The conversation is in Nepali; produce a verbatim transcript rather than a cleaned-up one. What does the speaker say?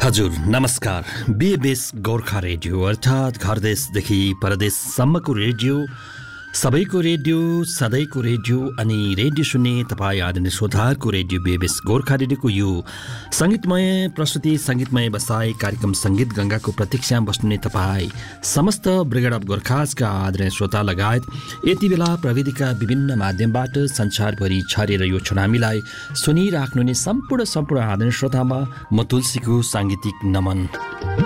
हजुर नमस्कार। बीएबीएस गोर्खा रेडियो अर्थात् घरदेशदेखि परदेशसम्मको रेडियो, सबैको रेडियो, सधैँको रेडियो अनि रेडियो सुन्ने तपाईँ आदरणीय श्रोताहरूको रेडियो बीएबीएस गोर्खा रेडियोको यो सङ्गीतमय प्रस्तुति, सङ्गीतमय बसाई कार्यक्रम सङ्गीत गङ्गाको प्रतीक्षामा बस्नुहुने तपाईँ समस्त ब्रिगेड अफ गोर्खाजका आदरणीय श्रोता लगायत यति बेला प्रविधिका विभिन्न माध्यमबाट संसारभरि छरेर यो छुनामीलाई सुनिराख्नुहुने सम्पूर्ण सम्पूर्ण आदरणीय श्रोतामा म तुलसीको साङ्गीतिक नमन।